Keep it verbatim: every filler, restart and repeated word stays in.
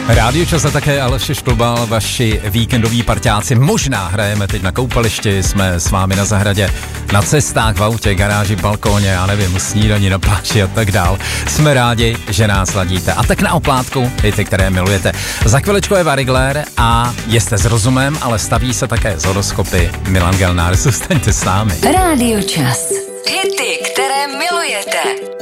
Rádio Čas a také Aleš Šklbal, vaši víkendoví parťáci. Možná hrajeme teď na koupališti, jsme s vámi na zahradě, na cestách, v autě, garáži, balkóně, já nevím, snídaní na pláži a tak dál. Jsme rádi, že nás ladíte. A tak na oplátku, hity, které milujete. Za chviličku Eva Rigler a jste s rozumem, ale staví se také z horoskopy Milan Gelnár. Zůstaňte s námi. Rádio Čas. Hity, které milujete.